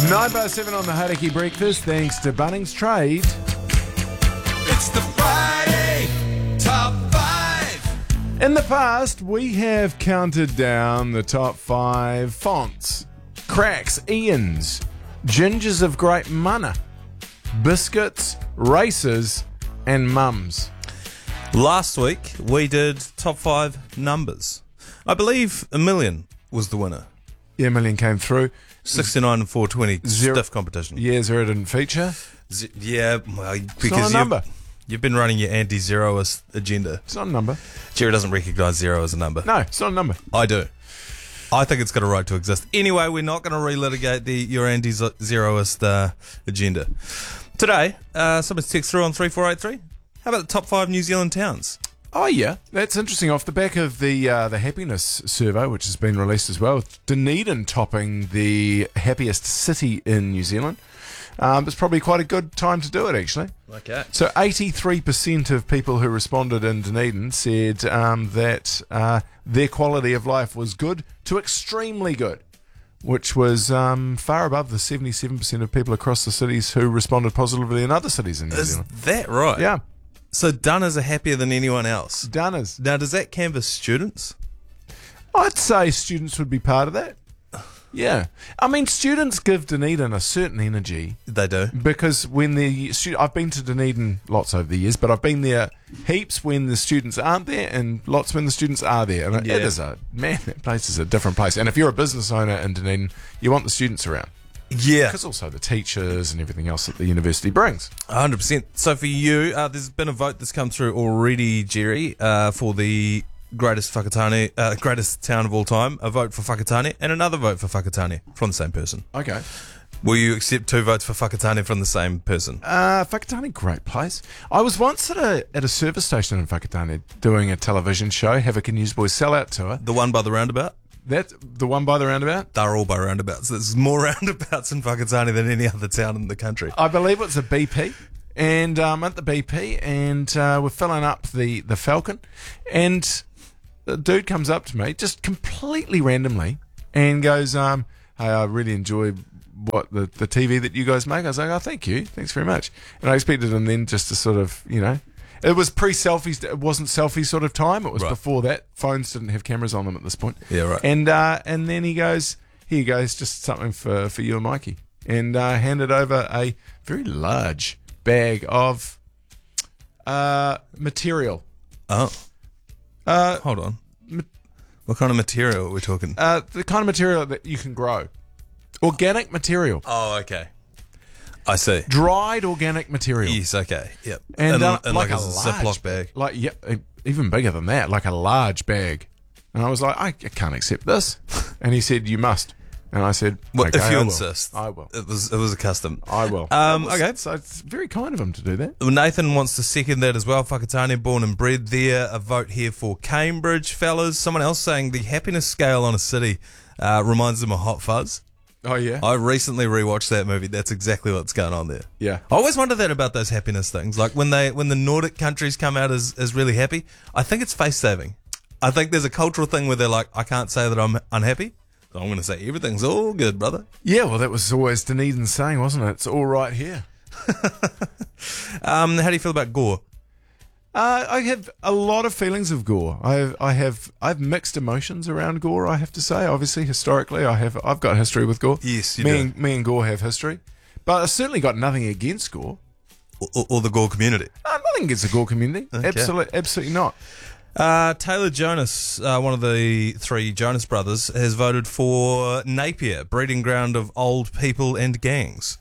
9/7 on the Hauraki Breakfast, thanks to Bunnings Trade. It's the Friday Top 5. In the past, we have counted down the top 5 fonts. Cracks, Ians, Gingers of Great Mana, Biscuits, Races, and Mums. Last week, we did top 5 numbers. I believe a million was the winner. Yeah, million came through. 69 and 420, stiff competition. Yeah, Zero didn't feature. Yeah, well, It's because not a number. you've been running your anti-zeroist agenda. It's not a number. Jerry doesn't recognise zero as a number. No, it's not a number. I do. I think it's got a right to exist. Anyway, we're not going to relitigate your anti-zeroist agenda. Today, someone's text through on 3483. How about the top 5 New Zealand towns? Oh yeah, that's interesting. Off the back of the happiness survey, which has been released as well, Dunedin topping the happiest city in New Zealand. It's probably quite a good time to do it, actually. Okay. So 83% of people who responded in Dunedin said that their quality of life was good to extremely good, which was far above the 77% of people across the cities who responded positively in other cities in New Is Zealand. that right? Yeah, So Dunners are happier than anyone else. Dunners. Now, does that canvass students? I'd say students would be part of that. Yeah. I mean, students give Dunedin a certain energy They do. because when I've been to Dunedin lots over the years, but I've been there heaps when the students aren't there and lots when the students are there. And Yeah. that place is a different place. And if you're a business owner in Dunedin, you want the students around. Yeah. Because also the teachers and everything else that the university brings. 100%. So for you, there's been a vote that's come through already, Jerry, for the greatest Whakatane, greatest town of all time. A vote for Whakatane and another vote for Whakatane from the same person. Okay. Will you accept 2 votes for Whakatane from the same person? Whakatane, great place. I was once at a service station in Whakatane doing a television show, Havoc and Newsboys Sellout Tour. The one by the roundabout? That's the one by the roundabout? They're all by roundabouts. There's more roundabouts in Whakatane than any other town in the country. I believe it's a BP. And at the BP, and we're filling up the Falcon. And the dude comes up to me, just completely randomly, and goes, hey, I really enjoy what the TV that you guys make. I was like, oh, thank you. Thanks very much. And I expected him then just to sort of, it was pre-selfies. It wasn't selfie sort of time. It was Right. before that. Phones didn't have cameras on them at this point. Yeah, right. And then he goes, here you go, it's just something for you and Mikey. And handed over a very large bag of material. Oh. Hold on. What kind of material are we talking? The kind of material that you can grow. Organic material. Oh, okay. I see. Dried organic material. Yes, okay. Yep. And, like a large Ziploc bag. Like, yeah, even bigger than that, like a large bag. And I was like, I can't accept this. And he said, you must. And I said, Well, okay, if you I will. insist. I will. It was a custom. I will. Okay. So it's very kind of him to do that. Nathan wants to second that as well. Whakatane, born and bred there. A vote here for Cambridge, fellas. Someone else saying the happiness scale on a city reminds them of Hot Fuzz. Oh, yeah? I recently rewatched that movie. That's exactly what's going on there. Yeah. I always wonder that about those happiness things. Like when the Nordic countries come out as really happy, I think it's face saving. I think there's a cultural thing where they're like, I can't say that I'm unhappy. So I'm going to say everything's all good, brother. Yeah, well, that was always Dunedin's saying, wasn't it? It's all right here. How do you feel about Gore? I have a lot of feelings of Gore. I have mixed emotions around Gore. I have to say, obviously, historically, I've got history with Gore. Yes, you do. Me and Gore have history, but I certainly got nothing against Gore. Or the Gore community? Nothing against the Gore community. Okay. Absolutely not. Taylor Jonas, one of the 3 Jonas brothers, has voted for Napier, breeding ground of old people and gangs.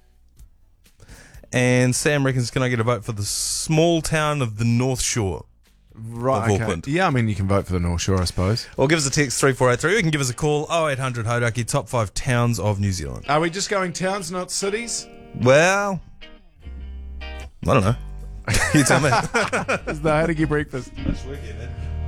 And Sam reckons, can I get a vote for the small town of the North Shore? Right. Of Okay. Auckland. Yeah, I mean, you can vote for the North Shore, I suppose. Or give us a text 3483. You can give us a call 0800 Hauraki, top 5 towns of New Zealand. Are we just going towns, not cities? Well, I don't know. You tell me. It's the Hauraki Breakfast. Much work here, man.